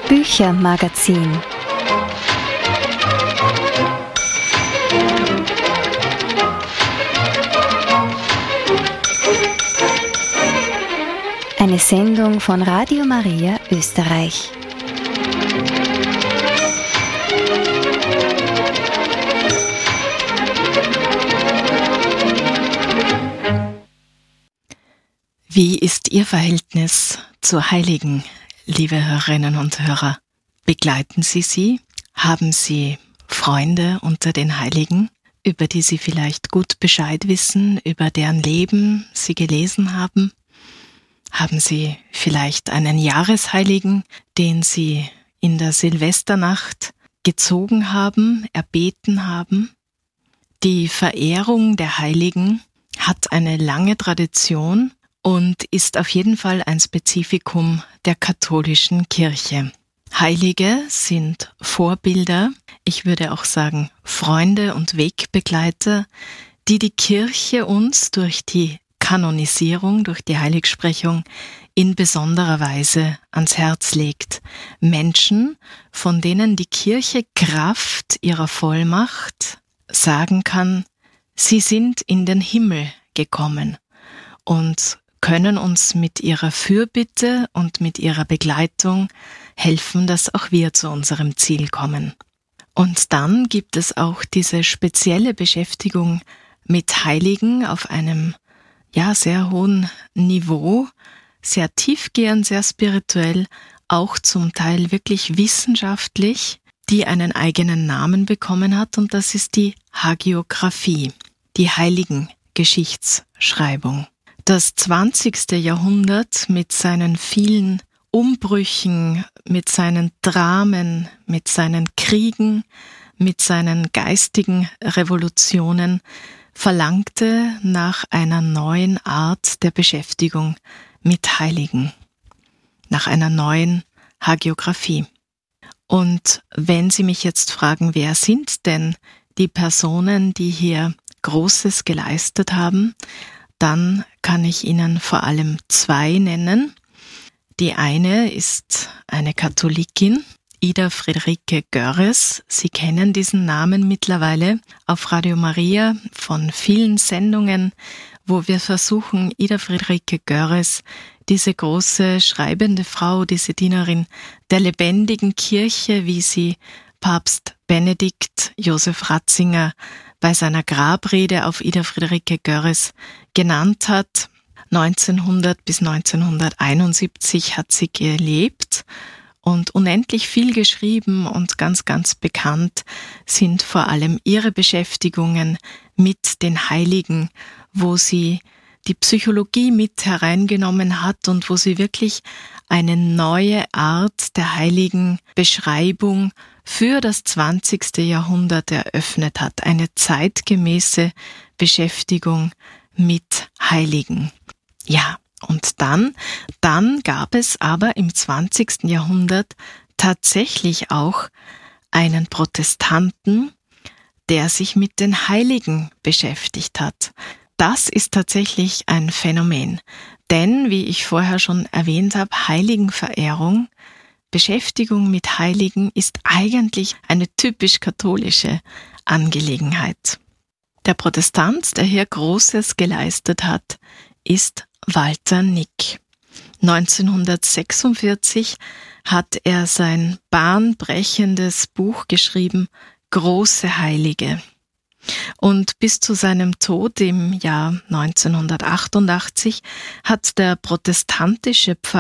Büchermagazin. Eine Sendung von Radio Maria Österreich. Wie ist Ihr Verhältnis zu Heiligen, liebe Hörerinnen und Hörer? Begleiten Sie sie? Haben Sie Freunde unter den Heiligen, über die Sie vielleicht gut Bescheid wissen, über deren Leben Sie gelesen haben? Haben Sie vielleicht einen Jahresheiligen, den Sie in der Silvesternacht gezogen haben, erbeten haben? Die Verehrung der Heiligen hat eine lange Tradition und ist auf jeden Fall ein Spezifikum der katholischen Kirche. Heilige sind Vorbilder, ich würde auch sagen Freunde und Wegbegleiter, die die Kirche uns durch die Kanonisierung, durch die Heiligsprechung in besonderer Weise ans Herz legt. Menschen, von denen die Kirche Kraft ihrer Vollmacht sagen kann, sie sind in den Himmel gekommen und können uns mit ihrer Fürbitte und mit ihrer Begleitung helfen, dass auch wir zu unserem Ziel kommen. Und dann gibt es auch diese spezielle Beschäftigung mit Heiligen auf einem sehr hohen Niveau, sehr tiefgehend, sehr spirituell, auch zum Teil wirklich wissenschaftlich, die einen eigenen Namen bekommen hat, und das ist die Hagiographie, die Heiligengeschichtsschreibung. Das 20. Jahrhundert mit seinen vielen Umbrüchen, mit seinen Dramen, mit seinen Kriegen, mit seinen geistigen Revolutionen verlangte nach einer neuen Art der Beschäftigung mit Heiligen, nach einer neuen Hagiographie. Und wenn Sie mich jetzt fragen, wer sind denn die Personen, die hier Großes geleistet haben, dann kann ich Ihnen vor allem zwei nennen. Die eine ist eine Katholikin, Ida Friederike Görres. Sie kennen diesen Namen mittlerweile auf Radio Maria von vielen Sendungen, wo wir versuchen, Ida Friederike Görres, diese große schreibende Frau, diese Dienerin der lebendigen Kirche, wie sie Papst Benedikt Josef Ratzinger bei seiner Grabrede auf Ida Friederike Görres genannt hat. 1900 bis 1971 hat sie gelebt und unendlich viel geschrieben, und ganz, ganz bekannt sind vor allem ihre Beschäftigungen mit den Heiligen, wo sie die Psychologie mit hereingenommen hat und wo sie wirklich eine neue Art der Heiligenbeschreibung für das 20. Jahrhundert eröffnet hat, eine zeitgemäße Beschäftigung mit Heiligen. Ja, und dann gab es aber im 20. Jahrhundert tatsächlich auch einen Protestanten, der sich mit den Heiligen beschäftigt hat. Das ist tatsächlich ein Phänomen, denn, wie ich vorher schon erwähnt habe, Heiligenverehrung, Beschäftigung mit Heiligen ist eigentlich eine typisch katholische Angelegenheit. Der Protestant, der hier Großes geleistet hat, ist Walter Nick. 1946 hat er sein bahnbrechendes Buch geschrieben, Große Heilige. Und bis zu seinem Tod im Jahr 1988 hat der protestantische Pfarrer